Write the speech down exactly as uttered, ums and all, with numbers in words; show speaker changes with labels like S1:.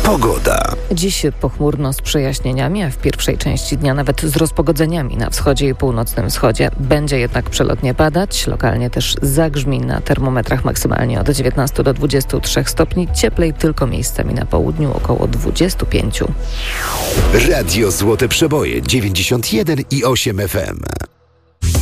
S1: Pogoda.
S2: Dziś pochmurno z przejaśnieniami, a w pierwszej części dnia nawet z rozpogodzeniami na wschodzie i północnym wschodzie. Będzie jednak przelotnie padać, lokalnie też zagrzmi na termometrach maksymalnie od dziewiętnastu do dwudziestu trzech stopni, cieplej tylko miejscami na południu około dwudziestu pięciu.
S1: Radio Złote Przeboje dziewięćdziesiąt jeden i osiem F M.